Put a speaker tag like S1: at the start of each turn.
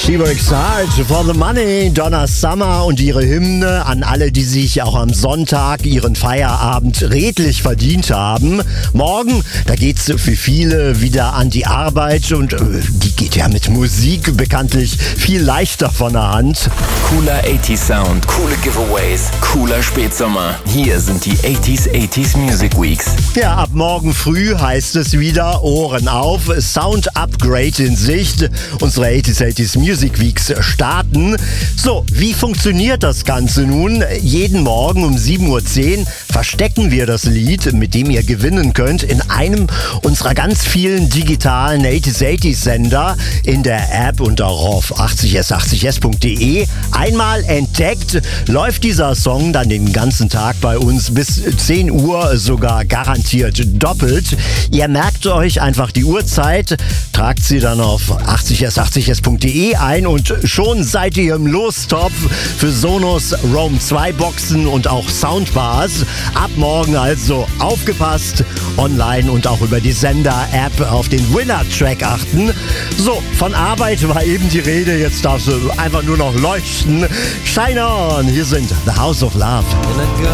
S1: She works hard for the money, Donna Summer und ihre Hymne an alle, die sich auch am Sonntag ihren Feierabend redlich verdient haben. Morgen, da geht's für viele wieder an die Arbeit und die geht ja mit Musik bekanntlich viel leichter von der Hand.
S2: Cooler 80s Sound, coole Giveaways, cooler Spätsommer. Hier sind die 80s Music Weeks.
S1: Ja, ab morgen früh heißt es wieder Ohren auf, Sound Upgrade in Sicht. Unsere 80s Music Weeks starten. So, wie funktioniert das Ganze nun? Jeden Morgen um 7:10 Uhr verstecken wir das Lied, mit dem ihr gewinnen könnt, in einem unserer ganz vielen digitalen 80s Sender in der App unter auf 80s80s.de. Einmal entdeckt, läuft dieser Song dann den ganzen Tag bei uns bis 10 Uhr, sogar garantiert doppelt. Ihr merkt euch einfach die Uhrzeit, tragt sie dann auf 80s80s.de ein und schon seid ihr im Lostopf für Sonos Roam 2 Boxen und auch Soundbars. Ab morgen also aufgepasst, online und auch über die Sender-App auf den Winner-Track achten. So, von Arbeit war eben die Rede, jetzt darfst du einfach nur noch leuchten. Shine on, hier sind The House of Love.